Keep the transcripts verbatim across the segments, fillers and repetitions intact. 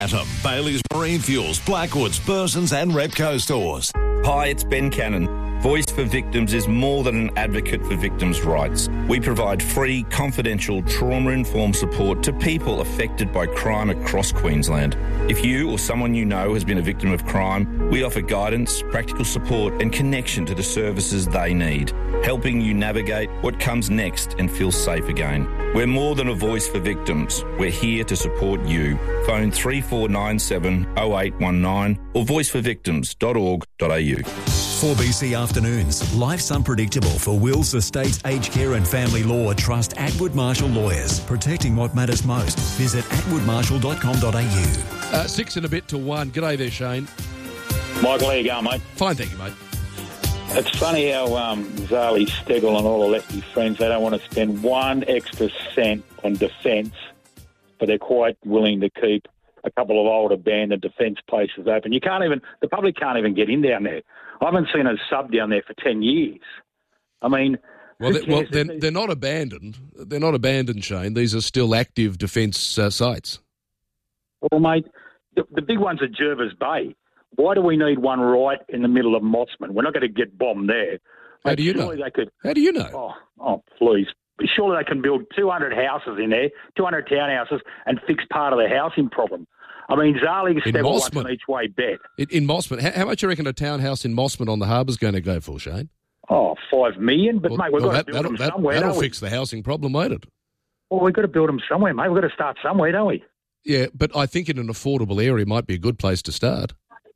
Atom, Bailey's Marine Fuels, Blackwoods, Burson's and Repco stores. Hi, it's Ben Cannon. Voice for Victims is more than an advocate for victims' rights. We provide free, confidential, trauma-informed support to people affected by crime across Queensland. If you or someone you know has been a victim of crime, we offer guidance, practical support and connection to the services they need, helping you navigate what comes next and feel safe again. We're more than a voice for victims. We're here to support you. Phone three four nine seven oh eight one nine or voice for victims dot org dot a u. four B C Afternoons. Life's unpredictable for wills, estates, aged care and family law. Trust Atwood Marshall Lawyers. Protecting what matters most. Visit atwood marshall dot com dot a u. Uh, six and a bit to one. G'day there, Shane. Michael, how you going, mate? Fine, thank you, mate. It's funny how um, Zali, Steggall and all the lefty friends, they don't want to spend one extra cent on defence, but they're quite willing to keep a couple of old abandoned defence places open. You can't even, the public can't even get in down there. I haven't seen a sub down there for ten years. I mean... Well, they, well they're, they're not abandoned. They're not abandoned, Shane. These are still active defence uh, sites. Well, mate, the, the big one's at Jervis Bay. Why do we need one right in the middle of Mossman? We're not going to get bombed there. How Mate, do you know? They could, How do you know? Oh, oh, please. Surely they can build two hundred houses in there, two hundred townhouses, and fix part of the housing problem. I mean, Zali Steggall wants an each way bet. In, in Mossman, how, how much do you reckon a townhouse in Mossman on the harbour is going to go for, Shane? Oh, five million. But, well, mate, we've well, got that, to build that'll, them that, somewhere, that'll don't we? fix the housing problem, won't it? Well, we've got to build them somewhere, mate. We've got to start somewhere, don't we? Yeah, but I think in an affordable area might be a good place to start.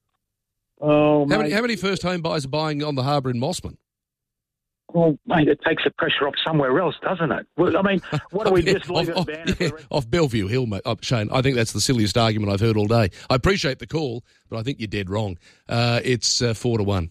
Oh, how mate. many, how many first home buyers are buying on the harbour in Mossman? Well, mate, it takes the pressure off somewhere else, doesn't it? Well, I mean, what do we just leave off, it off, down? yeah, off Bellevue Hill, mate. Oh, Shane, I think that's the silliest argument I've heard all day. I appreciate the call, but I think you're dead wrong. Uh, it's uh, four to one.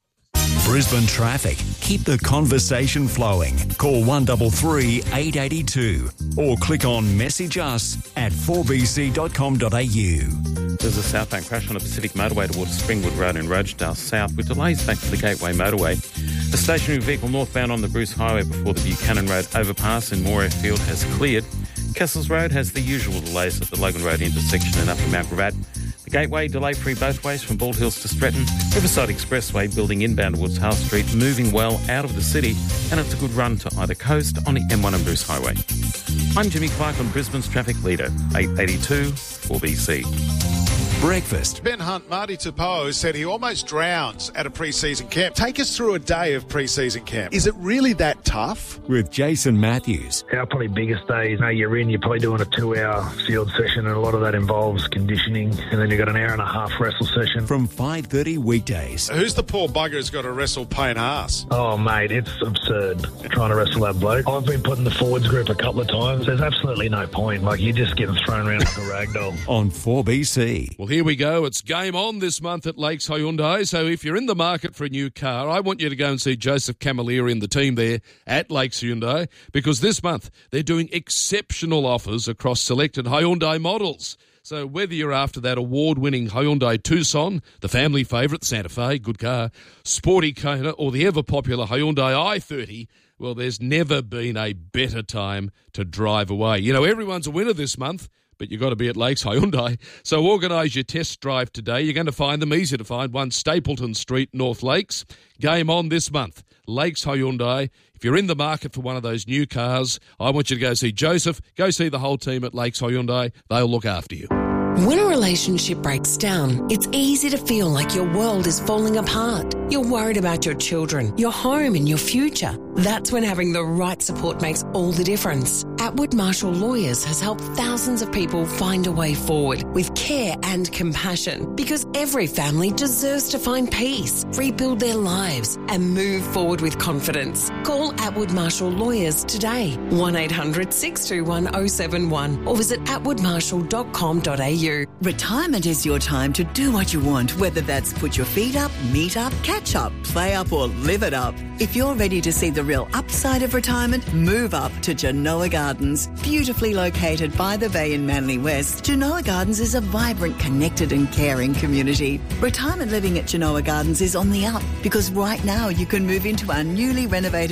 Brisbane traffic. Keep the conversation flowing. Call one three three, eight eight two or click on message us at four b c dot com dot a u. There's a southbound crash on the Pacific Motorway towards Springwood Road in Rochedale South with delays back to the Gateway Motorway. A stationary vehicle northbound on the Bruce Highway before the Buchanan Road overpass in Moray Field has cleared. Kessels Road has the usual delays at the Logan Road intersection and up in Mount Gravatt. The Gateway, delay-free both ways from Bald Hills to Stretton. Riverside Expressway, building inbound towards Hull Street, moving well out of the city, and it's a good run to either coast on the M one and Bruce Highway. I'm Jimmy Clark on Brisbane's traffic leader, eight eighty-two four B C. Breakfast. Ben Hunt, Marty Tapau, said he almost drowns at a pre-season camp. Take us through a day of pre-season camp. Is it really that tough? With Jason Matthews. Our probably biggest day is, you know, you're in, you're probably doing a two-hour field session, and a lot of that involves conditioning, and then you've got an hour and a half wrestle session. From five thirty weekdays. Who's the poor bugger who's got to wrestle Payne Haas? Oh, mate, it's absurd trying to wrestle that bloke. I've been put in the forwards group a couple of times. There's absolutely no point. Like, you're just getting thrown around like a rag doll. On four B C. Well, here we go. It's game on this month at Lakes Hyundai. So if you're in the market for a new car, I want you to go and see Joseph Camilleri and the team there at Lakes Hyundai, because this month they're doing exceptional offers across selected Hyundai models. So whether you're after that award-winning Hyundai Tucson, the family favourite, Santa Fe, good car, sporty Kona, or the ever-popular Hyundai i thirty, well, there's never been a better time to drive away. You know, everyone's a winner this month, but you've got to be at Lakes Hyundai. So organise your test drive today. You're going to find them easy to find. One Stapleton Street, North Lakes. Game on this month. Lakes Hyundai. If you're in the market for one of those new cars, I want you to go see Joseph. Go see the whole team at Lakes Hyundai. They'll look after you. When a relationship breaks down, it's easy to feel like your world is falling apart. You're worried about your children, your home and your future. That's when having the right support makes all the difference. Atwood Marshall Lawyers has helped thousands of people find a way forward with care and compassion, because every family deserves to find peace, rebuild their lives and move forward with confidence. Call Atwood Marshall Lawyers today, one eight hundred six two one oh seven one, or visit atwood marshall dot com dot a u. Retirement is your time to do what you want, whether that's put your feet up, meet up, catch up, play up or live it up. If you're ready to see the real upside of retirement, move up to Genoa Gardens. Beautifully located by the bay in Manly West, Genoa Gardens is a vibrant, connected and caring community. Retirement living at Genoa Gardens is on the up, because right now you can move into our newly renovated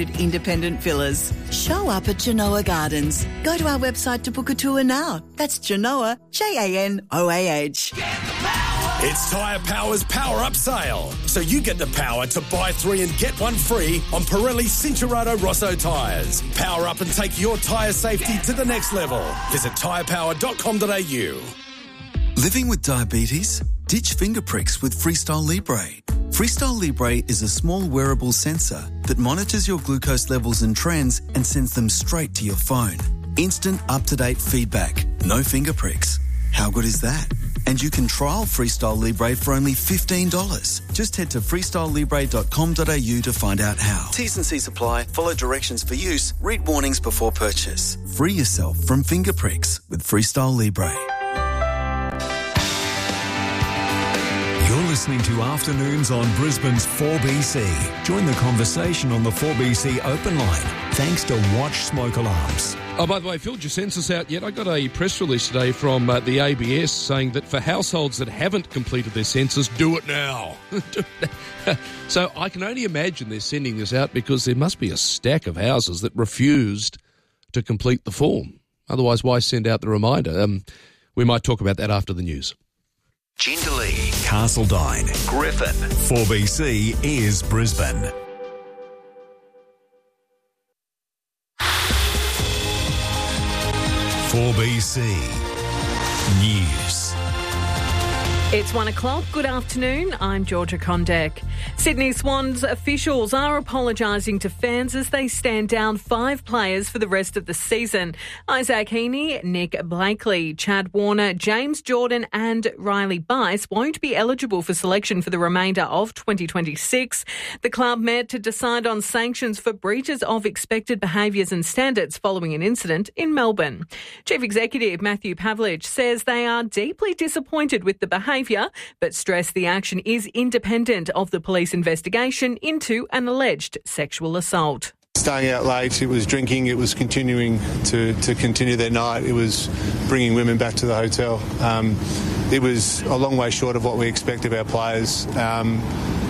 hundred independent villas. Show up at Genoa Gardens. Go to our website to book a tour now. That's Genoa, J A N O A H. It's Tyre Power's Power Up Sale. So you get the power to buy three and get one free on Pirelli Cinturato Rosso tyres. Power up and take your tyre safety to the next level. Visit tyre power dot com dot a u. Living with diabetes? Ditch finger pricks with Freestyle Libre. Freestyle Libre is a small wearable sensor that monitors your glucose levels and trends and sends them straight to your phone. Instant up-to-date feedback. No finger pricks. How good is that? And you can trial Freestyle Libre for only fifteen dollars. Just head to freestyle libre dot com dot a u to find out how. T's and C's apply. Follow directions for use. Read warnings before purchase. Free yourself from finger pricks with Freestyle Libre. You're listening to Afternoons on Brisbane's four B C. Join the conversation on the four B C open line, thanks to Watch Smoke Alarms. Oh, by the way, filled your census out yet? I got a press release today from uh, the A B S saying that for households that haven't completed their census, do it now. So I can only imagine they're sending this out because there must be a stack of houses that refused to complete the form. Otherwise, why send out the reminder? Um, we might talk about that after the news. Jindalee, Castledine, Griffin. four B C is Brisbane. four B C News. It's one o'clock. Good afternoon. I'm Georgia Condek. Sydney Swans officials are apologising to fans as they stand down five players for the rest of the season. Isaac Heaney, Nick Blakely, Chad Warner, James Jordan and Riley Bice won't be eligible for selection for the remainder of twenty twenty-six. The club met to decide on sanctions for breaches of expected behaviours and standards following an incident in Melbourne. Chief Executive Matthew Pavlich says they are deeply disappointed with the behaviour, but stressed the action is independent of the police investigation into an alleged sexual assault. Staying out late, it was drinking, it was continuing to, to continue their night, it was bringing women back to the hotel. Um, it was a long way short of what we expect of our players, um,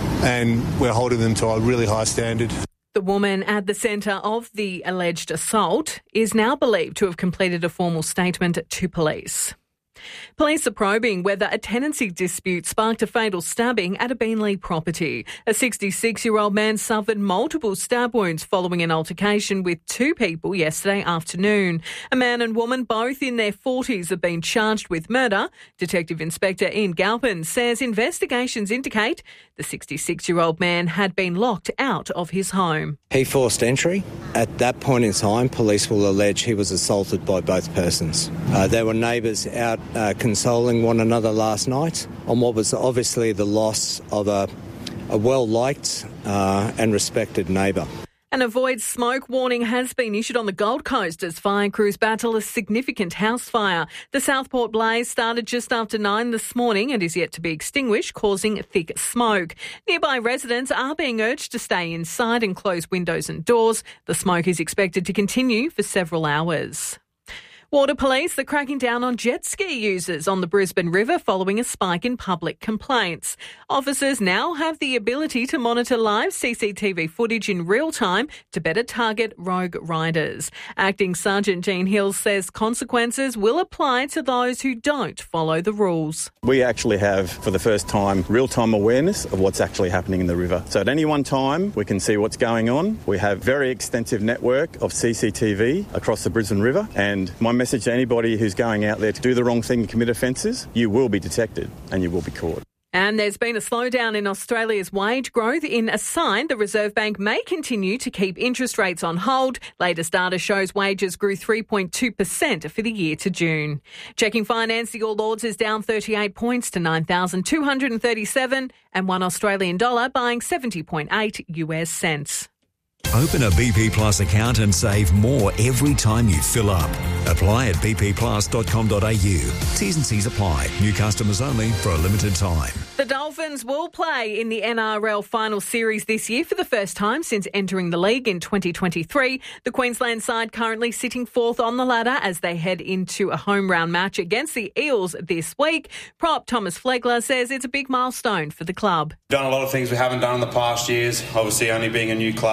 and we're holding them to a really high standard. The woman at the centre of the alleged assault is now believed to have completed a formal statement to police. Police are probing whether a tenancy dispute sparked a fatal stabbing at a Beenleigh property. A sixty-six-year-old man suffered multiple stab wounds following an altercation with two people yesterday afternoon. A man and woman, both in their forties, have been charged with murder. Detective Inspector Ian Galpin says investigations indicate the sixty-six-year-old man had been locked out of his home. He forced entry. At that point in time, police will allege he was assaulted by both persons. Uh, there were neighbours out uh, consoling one another last night on what was obviously the loss of a, a well-liked uh, and respected neighbour. An avoid smoke warning has been issued on the Gold Coast as fire crews battle a significant house fire. The Southport blaze started just after nine this morning and is yet to be extinguished, causing thick smoke. Nearby residents are being urged to stay inside and close windows and doors. The smoke is expected to continue for several hours. Water police are cracking down on jet ski users on the Brisbane River following a spike in public complaints. Officers now have the ability to monitor live C C T V footage in real time to better target rogue riders. Acting Sergeant Jean Hill says consequences will apply to those who don't follow the rules. We actually have, for the first time, real-time awareness of what's actually happening in the river. So at any one time, we can see what's going on. We have very extensive network of C C T V across the Brisbane River, and my message to anybody who's going out there to do the wrong thing and commit offences, you will be detected and you will be caught. And there's been a slowdown in Australia's wage growth in a sign the Reserve Bank may continue to keep interest rates on hold. Latest data shows wages grew three point two percent for the year to June. Checking finance, the All Ords is down thirty-eight points to nine thousand two hundred thirty-seven and one Australian dollar buying seventy point eight U S cents. Open a B P Plus account and save more every time you fill up. Apply at b p plus dot com dot a u. T's and C's apply. New customers only for a limited time. The Dolphins will play in the N R L Final Series this year for the first time since entering the league in twenty twenty-three. The Queensland side currently sitting fourth on the ladder as they head into a home round match against the Eels this week. Prop Thomas Flegler says it's a big milestone for the club. Done a lot of things we haven't done in the past years. Obviously, only being a new club, you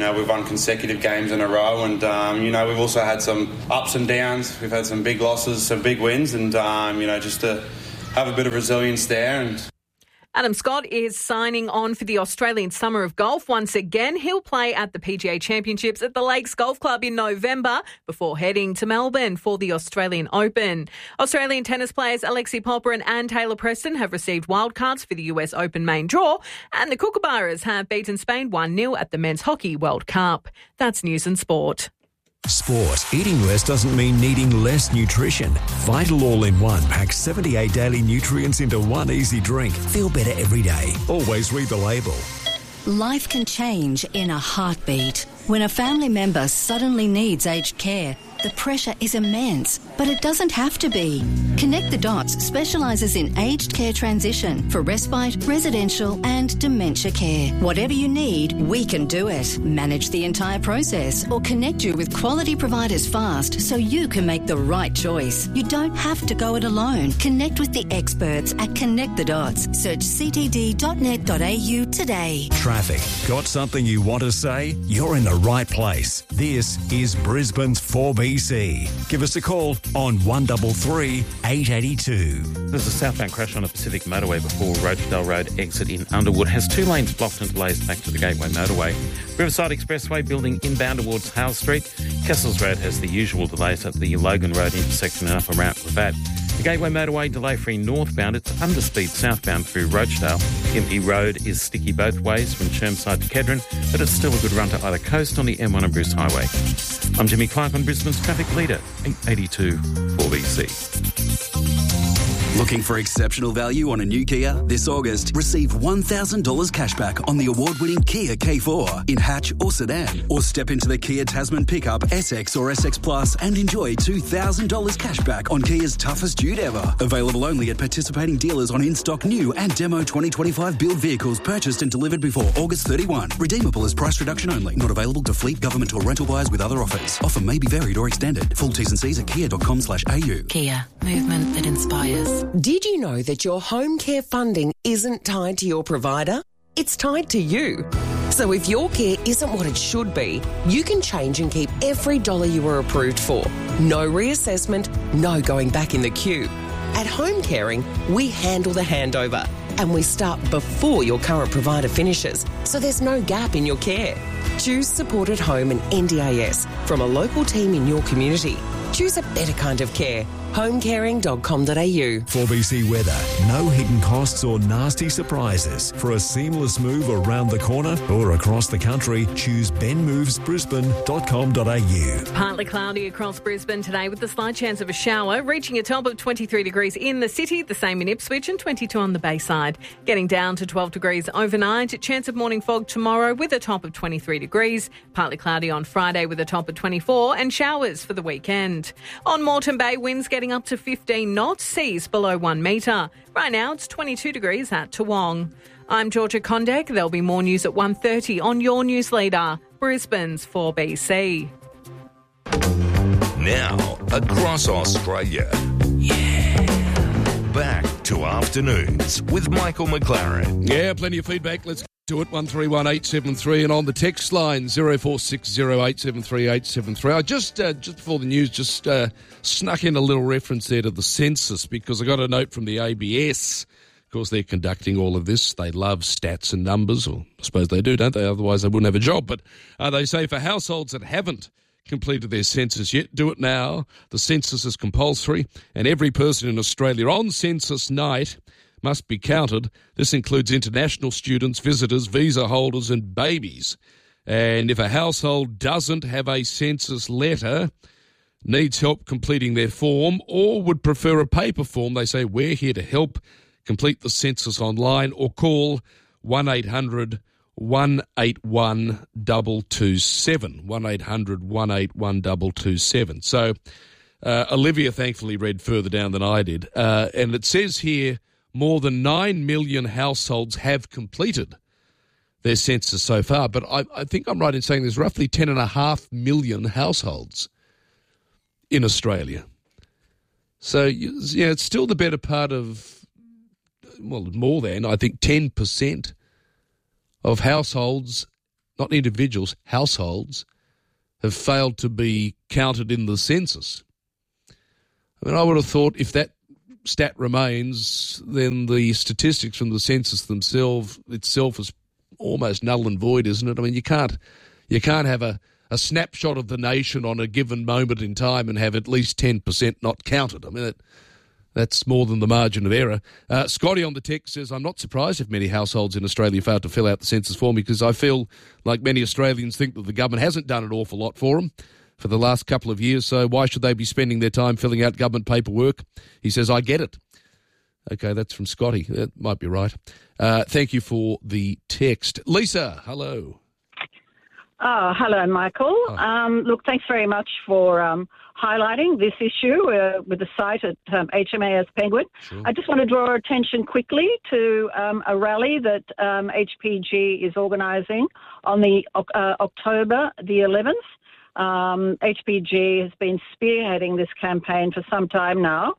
know, we've won consecutive games in a row, and, um, you know, we've also had some ups and downs. We've had some big losses, some big wins, and, um, you know, just to have a bit of resilience there. And Adam Scott is signing on for the Australian Summer of Golf once again. He'll play at the P G A Championships at the Lakes Golf Club in November before heading to Melbourne for the Australian Open. Australian tennis players Alexei Popyrin and Taylor Preston have received wildcards for the U S Open main draw, and the Kookaburras have beaten Spain one nil at the Men's Hockey World Cup. That's News and Sport. Sport. Eating less doesn't mean needing less nutrition. Vital All-in-One packs seventy-eight daily nutrients into one easy drink. Feel better every day. Always read the label. Life can change in a heartbeat. When a family member suddenly needs aged care, the pressure is immense, but it doesn't have to be. Connect the Dots specialises in aged care transition for respite, residential and dementia care. Whatever you need, we can do it. Manage the entire process or connect you with quality providers fast so you can make the right choice. You don't have to go it alone. Connect with the experts at Connect the Dots. Search c t d dot net dot a u today. Traffic. Got something you want to say? You're in the right place. This is Brisbane's four B C. Give us a call on one three three, eight eight two. There's a southbound crash on the Pacific Motorway before Rochdale Road exit in Underwood. Has two lanes blocked and delays back to the Gateway Motorway. Riverside Expressway building inbound towards Hale Street. Kessels Road has the usual delays at the Logan Road intersection and up around Rabat. The Gateway Motorway delay-free northbound. It's underspeed southbound through Rochdale. Gympie Road is sticky both ways from Chermside to Kedron, but it's still a good run to either coast on the M one and Bruce Highway. I'm Jimmy Clark on Brisbane's Traffic Leader, eight eighty-two four B C. Looking for exceptional value on a new Kia? This August, receive one thousand dollars cashback on the award-winning Kia K four in hatch or sedan. Or step into the Kia Tasman pickup S X or S X Plus and enjoy two thousand dollars cashback on Kia's toughest dude ever. Available only at participating dealers on in-stock new and demo twenty twenty-five build vehicles purchased and delivered before August thirty-first. Redeemable as price reduction only. Not available to fleet, government or rental buyers with other offers. Offer may be varied or extended. Full T's and C's at kia dot com slash a u. Kia. Movement that inspires. Did you know that your home care funding isn't tied to your provider? It's tied to you. So if your care isn't what it should be, you can change and keep every dollar you were approved for. No reassessment, no going back in the queue. At Home Caring, we handle the handover and we start before your current provider finishes, so there's no gap in your care. Choose Support at Home and N D I S from a local team in your community. Choose a better kind of care. home caring dot com dot a u. four B C weather. No hidden costs or nasty surprises. For a seamless move around the corner or across the country, choose ben moves brisbane dot com dot a u. Partly cloudy across Brisbane today with a slight chance of a shower, reaching a top of twenty-three degrees in the city, the same in Ipswich, and twenty-two on the Bayside. Getting down to twelve degrees overnight. Chance of morning fog tomorrow with a top of twenty-three degrees. Partly cloudy on Friday with a top of twenty-four, and showers for the weekend. On Moreton Bay, winds getting up to fifteen knots, seas below one metre. Right now, it's twenty-two degrees at Toowong. I'm Georgia Condek. There'll be more news at one thirty on your news leader, Brisbane's four B C. Now, across Australia. Yeah. Back to afternoons with Michael McLaren. Yeah, plenty of feedback. Let's to it, one three one eight seven three, and on the text line, zero four six zero eight seven three eight seven three. I just, uh, just before the news, just uh, snuck in a little reference there to the census, because I got a note from the A B S. Of course, they're conducting all of this. They love stats and numbers, or I suppose they do, don't they? Otherwise, they wouldn't have a job. But uh, they say for households that haven't completed their census yet, do it now. The census is compulsory, and every person in Australia on census night must be counted. This includes international students, visitors, visa holders and babies. And if a household doesn't have a census letter, needs help completing their form, or would prefer a paper form, they say we're here to help. Complete the census online or call one eight hundred one eight one two two seven. one eight hundred one eight one two two seven. So uh, Olivia thankfully read further down than I did. Uh, and it says here, more than nine million households have completed their census so far. But I, I think I'm right in saying there's roughly ten point five million households in Australia. So, yeah, it's still the better part of, well, more than, I think, ten percent of households not individuals, households, have failed to be counted in the census. I mean, I would have thought if that stat remains, then the statistics from the census themselves itself is almost null and void, isn't it? I mean, you can't you can't have a, a snapshot of the nation on a given moment in time and have at least ten percent not counted. I mean, it, that's more than the margin of error. Uh, Scotty on the text says, I'm not surprised if many households in Australia fail to fill out the census form because I feel like many Australians think that the government hasn't done an awful lot for them for the last couple of years, so why should they be spending their time filling out government paperwork? He says, I get it. Okay, that's from Scotty. That might be right. Uh, thank you for the text. Lisa, hello. Oh, hello, Michael. Um, look, thanks very much for um, highlighting this issue uh, with the site at um, H M A S Penguin. Sure. I just want to draw our attention quickly to um, a rally that um, H P G is organising on the uh, October the eleventh. Um, H P G has been spearheading this campaign for some time now.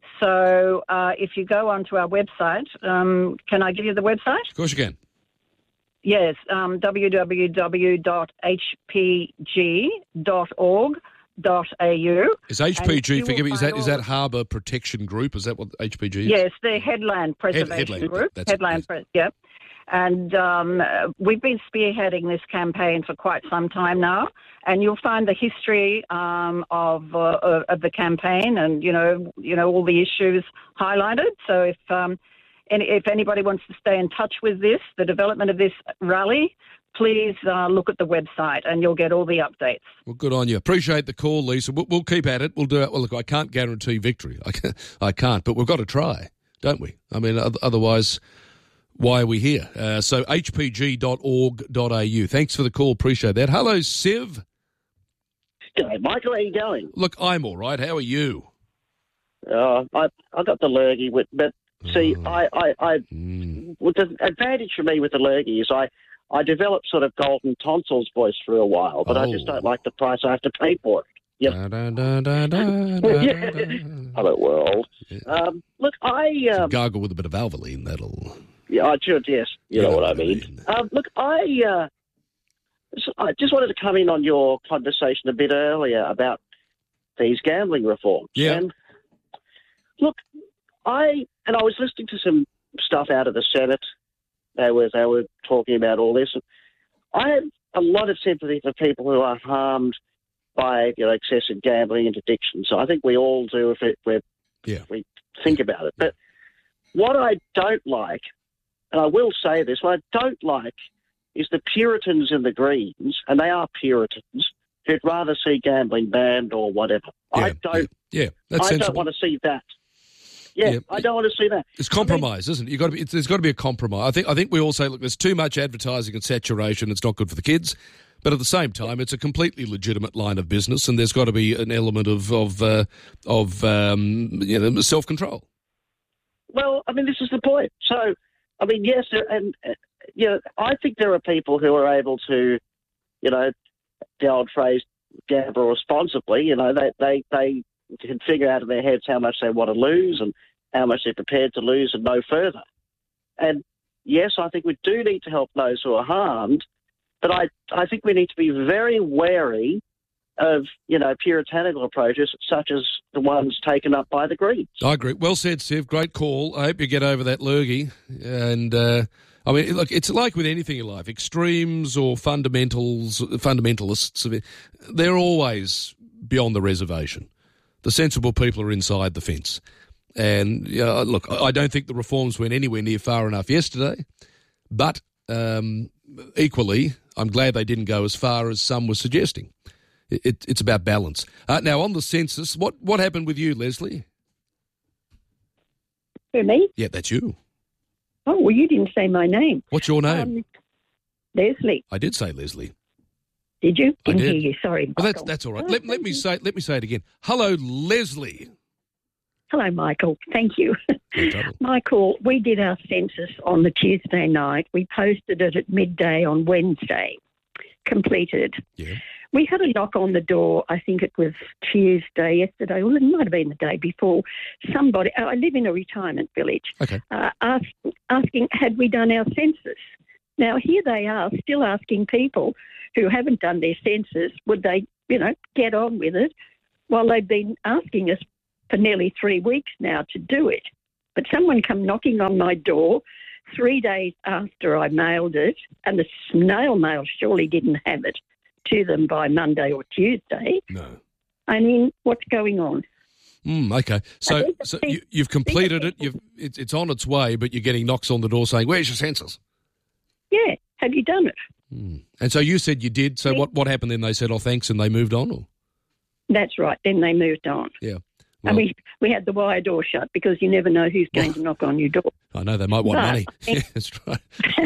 So uh, if you go onto our website, um, can I give you the website? Of course you can. Yes, um, w w w dot h p g dot org dot a u. Is H P G, forgive me, is that is that Harbour Protection Group? Is that what H P G is? Yes, the Headland Preservation Head, headland, Group. That's Headland, it, yes. Pre- yeah. And um, we've been spearheading this campaign for quite some time now, and you'll find the history um, of uh, of the campaign, and you know, you know all the issues highlighted. So if um, and if anybody wants to stay in touch with this, the development of this rally, please uh, look at the website, and you'll get all the updates. Well, good on you. Appreciate the call, Lisa. We'll, we'll keep at it. We'll do it. Well, look, I can't guarantee victory. I can't, I can't, but we've got to try, don't we? I mean, otherwise, why are we here? Uh, so h p g dot org dot a u. Thanks for the call. Appreciate that. Hello, Siv. G'day, Michael. How are you going? Look, I'm all right. How are you? Uh, I I got the lurgy, with, but see, Mm. I, I, I well, the advantage for me with the lurgy is I, I developed sort of golden tonsils voice for a while, but I just Oh. don't like the price I have to pay for it. Yep. Da, da, da, da, da, da, Yeah. da. Hello, world. Um, look, I um, Gargle with a bit of Alvaline. That'll. yeah, I should, yes, you know what I mean. Um, look, I, uh, so I just wanted to come in on your conversation a bit earlier about these gambling reforms. Yeah. And look, I and I was listening to some stuff out of the Senate. They were they were talking about all this. I have a lot of sympathy for people who are harmed by you know excessive gambling and addiction. So I think we all do if, it, if yeah. we think about it. But what I don't like, and I will say this, what I don't like is the Puritans in the Greens, and they are Puritans, who'd rather see gambling banned or whatever. I don't. Yeah, that's I sensible. don't want to see that. Yeah, Yeah. I don't want to see that. It's compromise, isn't it? You got to be. It's, there's got to be a compromise. I think. I think we all say, look, there's too much advertising and saturation. It's not good for the kids. But at the same time, it's a completely legitimate line of business, and there's got to be an element of of uh, of um, you know self control. Well, I mean, this is the point. So, I mean, yes, there, and uh, you know, I think there are people who are able to, you know, the old phrase, gamble responsibly. You know, they they they can figure out in their heads how much they want to lose and how much they're prepared to lose and no further. And yes, I think we do need to help those who are harmed, but I I think we need to be very wary of, you know, puritanical approaches such as the ones taken up by the Greens. I agree. Well said, Siv. Great call. I hope you get over that lurgy. And uh, I mean, look, it's like with anything in life, extremes or fundamentals, fundamentalists, they're always beyond the reservation. The sensible people are inside the fence. And you know, look, I don't think the reforms went anywhere near far enough yesterday, but um, equally, I'm glad they didn't go as far as some were suggesting. It, it, it's about balance. Uh, now, on the census, what, what happened with you, Leslie? Who, me? Yeah, that's you. Oh, well, you didn't say my name. What's your name? Um, Leslie. I did say Leslie. Did you? I Didn't did. hear you. Sorry. Well, that's Michael. that's all right. Oh, Let, let thank me you. say let me say it again. Hello, Leslie. Hello, Michael. Thank you. No trouble. Michael, we did our census on the Tuesday night. We posted it at midday on Wednesday. Completed. Yeah. We had a knock on the door, I think it was Tuesday, yesterday, or it might have been the day before. Somebody, I live in a retirement village, okay. uh, ask, asking, had we done our census? Now, here they are still asking people who haven't done their census, would they, you know, get on with it, while they've been asking us for nearly three weeks now to do it. But someone come knocking on my door three days after I mailed it, and the snail mail surely didn't have it to them by Monday or Tuesday. No. I mean, what's going on? Mm, okay, so so you, you've completed it. You've it's, it's on its way, but you're getting knocks on the door saying, "Where's your census?" Yeah, have you done it? Mm. And so you said you did. So what what happened then? They said, "Oh, thanks," and they moved on. Or? That's right. Then they moved on. Yeah. Well, and we we had the wire door shut because you never know who's going to knock on your door. I know they might want but, money. Yeah, that's right.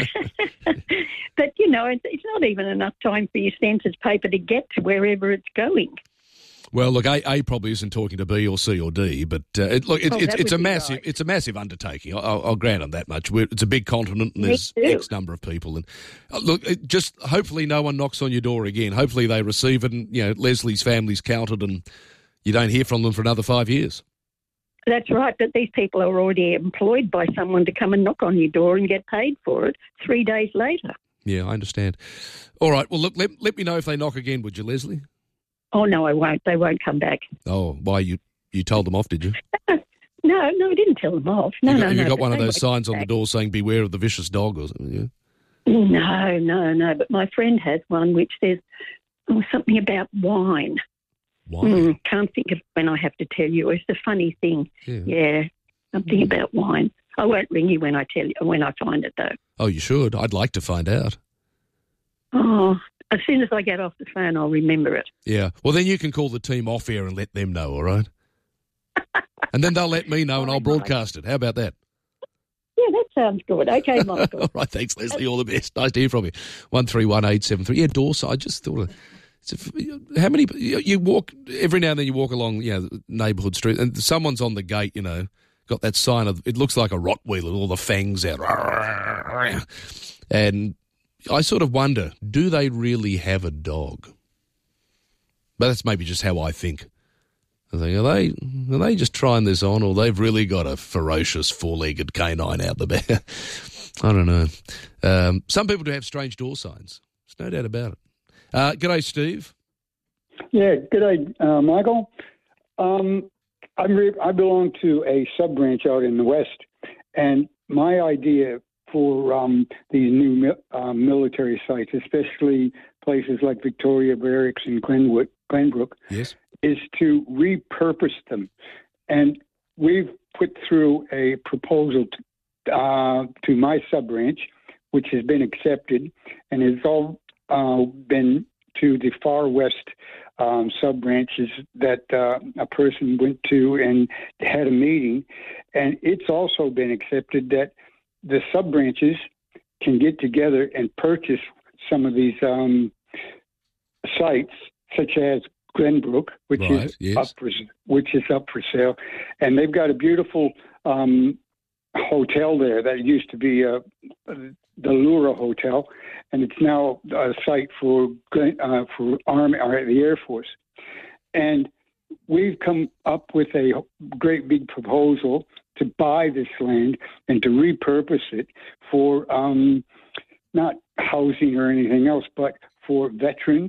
But you know, it's, it's not even enough time for your census paper to get to wherever it's going. Well, look, A, A probably isn't talking to B or C or D, but uh, it, look, it, Oh, it's that it's a would be massive right. it's a massive undertaking. I'll, I'll grant them that much. We're, it's a big continent, and Me there's too. X number of people. And uh, look, it just hopefully no one knocks on your door again. Hopefully they receive it, and you know Leslie's family's counted, and you don't hear from them for another five years. That's right, but these people are already employed by someone to come and knock on your door and get paid for it three days later. Yeah, I understand. All right. Well, look, let let me know if they knock again, would you, Leslie? Oh, no, I won't. They won't come back. Oh, why you you told them off? Did you? No, no, I didn't tell them off. No, you got, no, have no. you got but one of they those won't signs come on the back. door saying "Beware of the vicious dog" or something? Yeah. No, no, no. But my friend has one which says oh, something about wine. Wine? Mm, can't think of when I have to tell you. It's a funny thing. Yeah. Yeah, something about wine. I won't ring you when I tell you when I find it though. Oh, you should. I'd like to find out. Oh, as soon as I get off the phone, I'll remember it. Yeah. Well, then you can call the team off air and let them know, all right? And then they'll let me know and I'll broadcast it. How about that? Yeah, that sounds good. Okay, Michael. All right, thanks, Leslie. All the best. Nice to hear from you. One three one eight seven three. Yeah, Dorsa. I just thought, of, it's a, how many you, you walk every now and then? You walk along, you know, neighbourhood street, and someone's on the gate. You know, got that sign of it looks like a Rottweiler, all the fangs out, and I sort of wonder, do they really have a dog? But that's maybe just how I think. I think, are they are they just trying this on, or they've really got a ferocious four-legged canine out the back? I don't know. Um, some people do have strange door signs. There's no doubt about it. Uh, g'day, Steve. Yeah, g'day, uh, Michael. Um, I'm re- I belong to a sub-branch out in the west, and my idea for um, these new mi- uh, military sites, especially places like Victoria Barracks and Glenwood, Glenbrook, yes, is to repurpose them. And we've put through a proposal to, uh, to my sub-branch, which has been accepted, and it's all uh, been to the far west um, sub-branches that uh, a person went to and had a meeting. And it's also been accepted that the sub-branches can get together and purchase some of these um, sites, such as Glenbrook, which Right, is yes. up for which is up for sale, and they've got a beautiful um, hotel there that used to be uh, the Lura Hotel, and it's now a site for Glen- uh, for Army or the Air Force, and we've come up with a great big proposal to buy this land and to repurpose it for um, not housing or anything else, but for veterans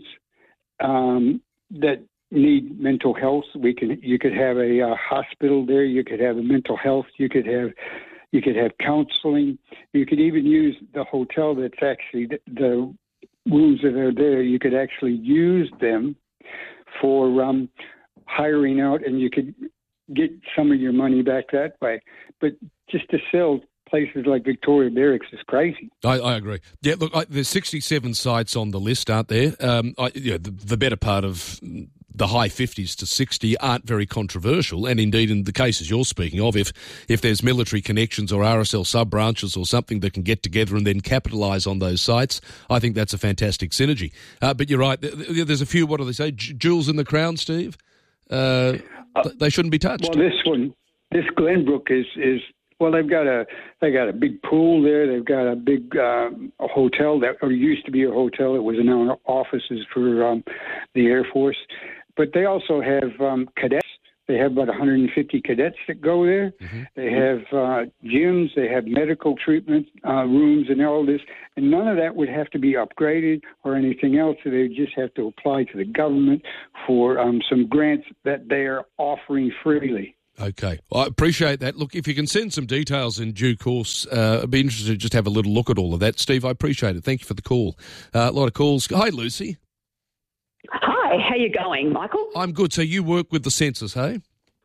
um, that need mental health. We can, you could have a uh, hospital there. You could have a mental health. You could have, you could have counseling. You could even use the hotel that's actually the, the rooms that are there. You could actually use them for um, hiring out, and you could get some of your money back that way. But just to sell places like Victoria Barracks is crazy. I, I agree. Yeah, look, I, there's sixty-seven sites on the list, aren't there? Um, I, yeah, the, the better part of the high fifties to sixty aren't very controversial, and indeed in the cases you're speaking of, if if there's military connections or R S L sub-branches or something that can get together and then capitalise on those sites, I think that's a fantastic synergy. Uh, but you're right, there's a few, what do they say, J- jewels in the crown, Steve? Uh, they shouldn't be touched. Well, this one, this Glenbrook is is well. They've got a they got a big pool there. They've got a big uh, a hotel that or used to be a hotel. It was now offices for um, the Air Force, but they also have um, cadets They have about one hundred fifty cadets that go there. Mm-hmm. They have uh, gyms. They have medical treatment uh, rooms and all this. And none of that would have to be upgraded or anything else. So they just have to apply to the government for um, some grants that they are offering freely. Okay. Well, I appreciate that. Look, if you can send some details in due course, uh, I'd be interested to just have a little look at all of that. Steve, I appreciate it. Thank you for the call. Uh, a lot of calls. Hi, Lucy. Hi, how you going, Michael? I'm good. So you work with the census, hey?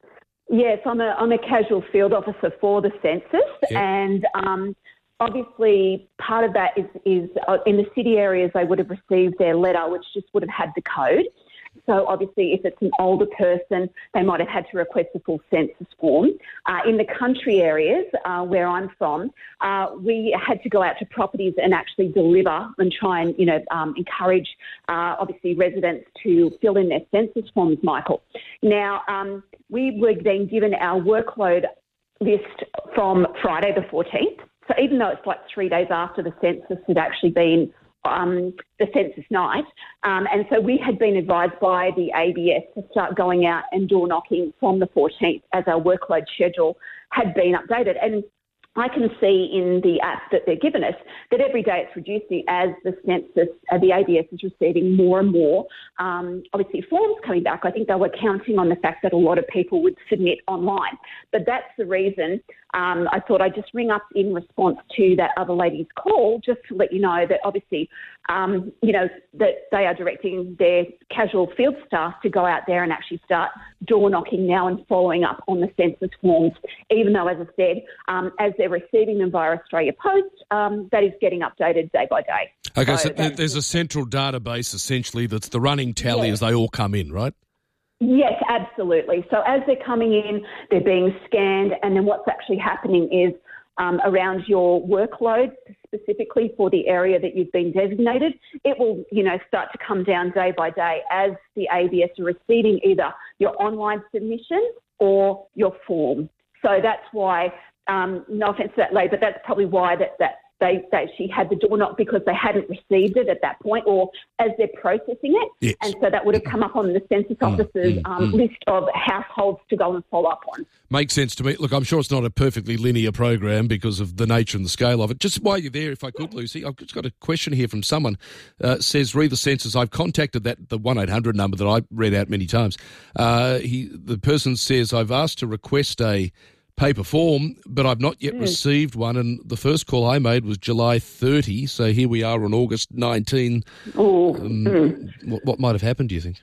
Yes, I'm a I'm a casual field officer for the census, Yep. and um, obviously part of that is is uh, in the city areas they would have received their letter, which just would have had the code. So obviously, if it's an older person, they might have had to request a full census form. Uh, in the country areas uh, where I'm from, uh, we had to go out to properties and actually deliver and try and, you know, um, encourage, uh, obviously, residents to fill in their census forms, Michael. Now, um, we were then given our workload list from Friday the fourteenth. So even though it's like three days after the census had actually been Um, the census night. Um, and so we had been advised by the A B S to start going out and door knocking from the fourteenth as our workload schedule had been updated. And I can see in the app that they're given us that every day it's reducing as the census, uh, the A B S is receiving more and more, um, obviously, forms coming back. I think they were counting on the fact that a lot of people would submit online. But that's the reason um, I thought I'd just ring up in response to that other lady's call just to let you know that obviously, um, you know, that they are directing their casual field staff to go out there and actually start door knocking now and following up on the census forms, even though, as I said, um, as they're receiving them via Australia Post, um, that is getting updated day by day. Okay, so, so th- there's a central database, essentially, that's the running tally Yeah. as they all come in, right? Yes, absolutely. So as they're coming in, they're being scanned, and then what's actually happening is um, around your workload, specifically for the area that you've been designated, it will, you know, start to come down day by day as the A B S are receiving either your online submission or your form. So that's why, um, no offence to that lady, but that's probably why that, that they, they she had the door knock, because they hadn't received it at that point, or as they're processing it. Yes. And so that would have come up on the census officer's mm, um, mm. list of households to go and follow up on. Makes sense to me. Look, I'm sure it's not a perfectly linear program because of the nature and the scale of it. Just while you're there, if I could, Lucy, I've just got a question here from someone. Uh, says, read the census. I've contacted that the one eight hundred number that I read out many times. Uh, he, the person says, I've asked to request a paper form, but I've not yet Mm. received one. And the first call I made was July thirtieth. So here we are on August nineteenth. Oh, Um, mm. what, what might have happened, do you think?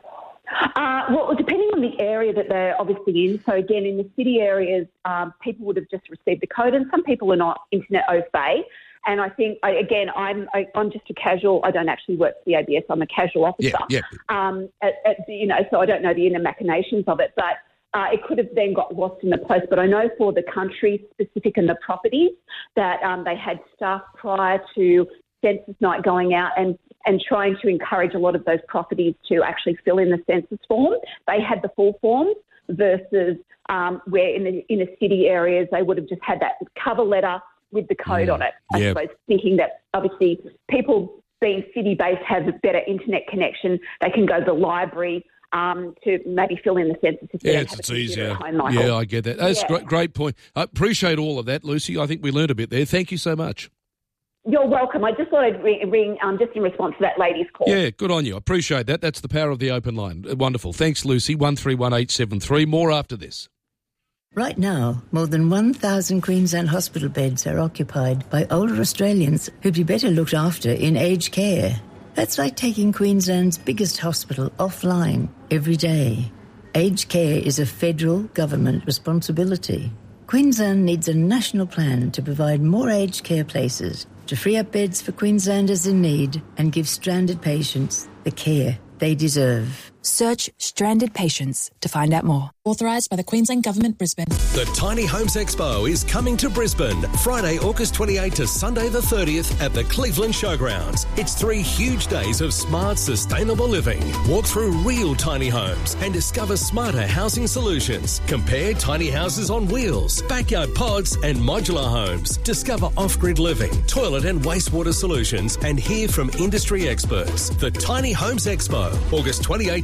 Uh, well, depending on the area that they're obviously in. So again, in the city areas, um, people would have just received the code, and some people are not internet au fait. And I think, I, again, I'm I, I'm just a casual. I don't actually work for the A B S. I'm a casual officer. Yeah, yeah. Um, at, at, you know, so I don't know the inner machinations of it, but uh, it could have then got lost in the post. But I know for the country specific and the properties that um, they had staff prior to census night going out and and trying to encourage a lot of those properties to actually fill in the census form. They had the full forms versus um, where in the inner city areas they would have just had that cover letter with the code Mm, on it. I yeah. suppose thinking that obviously people being city-based have a better internet connection. They can go to the library um, to maybe fill in the census if they Yeah, don't it's, have a it's computer easier. at home, Michael. Yeah, I get that. That's a Yeah. great, great point. I appreciate all of that, Lucy. I think we learned a bit there. Thank you so much. You're welcome. I just thought I'd ring, ring um, just in response to that lady's call. Yeah, good on you. I appreciate that. That's the power of the open line. Wonderful. Thanks, Lucy. one three one eight seven three. More after this. Right now, more than one thousand Queensland hospital beds are occupied by older Australians who'd be better looked after in aged care. That's like taking Queensland's biggest hospital offline every day. Aged care is a federal government responsibility. Queensland needs a national plan to provide more aged care places, to free up beds for Queenslanders in need and give stranded patients the care they deserve. Search Stranded Patients to find out more. Authorised by the Queensland Government, Brisbane. The Tiny Homes Expo is coming to Brisbane Friday, August twenty-eighth to Sunday the thirtieth at the Cleveland Showgrounds. It's three huge days of smart, sustainable living. Walk through real tiny homes and discover smarter housing solutions. Compare tiny houses on wheels, backyard pods and modular homes. Discover off-grid living, toilet and wastewater solutions and hear from industry experts. The Tiny Homes Expo, August twenty-eighth to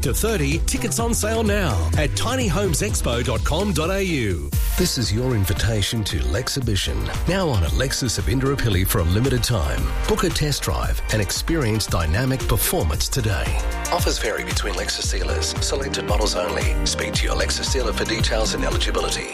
to thirty, tickets on sale now at tiny homes expo dot com dot a u. This is your invitation to Lexhibition, now on at Lexus of Indooroopilly for a limited time. Book a test drive and experience dynamic performance today. Offers vary between Lexus dealers. Selected models only. Speak to your Lexus dealer for details and eligibility.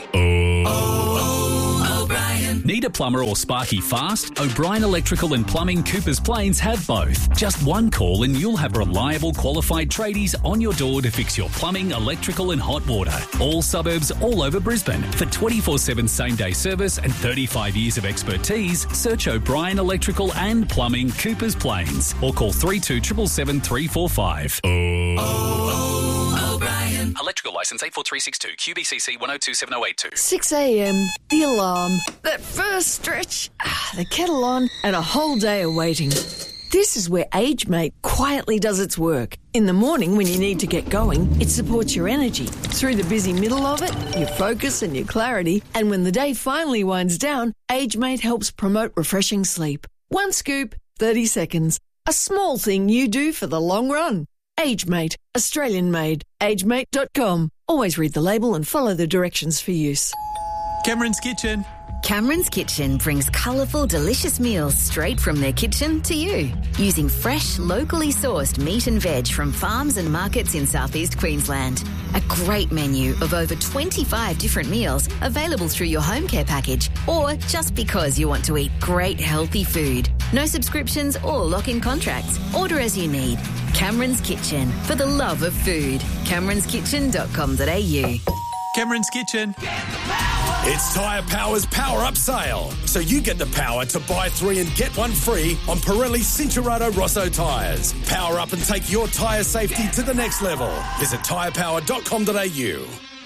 Oh, O'Brien. Need a plumber or sparky fast? O'Brien Electrical and Plumbing Coopers Plains have both. Just one call and you'll have reliable, qualified tradies on your door to fix your plumbing, electrical and hot water. All suburbs, all over Brisbane. For twenty-four seven same-day service and thirty-five years of expertise, search O'Brien Electrical and Plumbing Coopers Plains or call three two seven seven three four five. Oh, oh, O'Brien. Electrical licence eight four three six two, Q B C C one oh two seven oh eight two. six a.m, the alarm, that first stretch, ah, the kettle on, and a whole day of waiting. This is where AgeMate quietly does its work. In the morning when you need to get going, it supports your energy. Through the busy middle of it, your focus and your clarity. And when the day finally winds down, AgeMate helps promote refreshing sleep. One scoop, thirty seconds. A small thing you do for the long run. AgeMate, Australian made. age mate dot com. Always read the label and follow the directions for use. Cameron's Kitchen. Cameron's Kitchen brings colourful, delicious meals straight from their kitchen to you. Using fresh, locally sourced meat and veg from farms and markets in southeast Queensland. A great menu of over twenty-five different meals available through your home care package or just because you want to eat great, healthy food. No subscriptions or lock-in contracts. Order as you need. Cameron's Kitchen, for the love of food. camerons kitchen dot com dot a u. Cameron's Kitchen. It's Tyre Power's Power Up Sale. So you get the power to buy three and get one free on Pirelli Cinturato Rosso tyres. Power up and take your tyre safety to the next level. Visit tyre power dot com dot a u.